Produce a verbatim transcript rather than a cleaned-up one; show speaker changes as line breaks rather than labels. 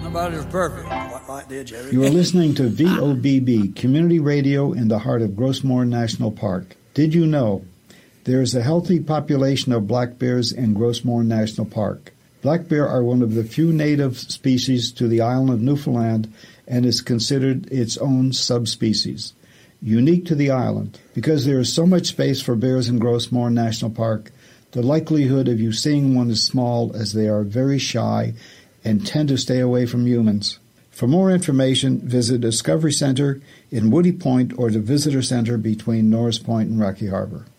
Nobody's perfect. What right there, Jerry?
You are listening to V O B B, Community Radio in the heart of Grossmore National Park. Did you know there is a healthy population of black bears in Grossmore National Park? Black bear are one of the few native species to the island of Newfoundland and is considered its own subspecies. Unique to the island, because there is so much space for bears in Grossmore National Park, the likelihood of you seeing one is small, as they are very shy and tend to stay away from humans. For more information, visit Discovery Center in Woody Point or the Visitor Center between Norris Point and Rocky Harbor.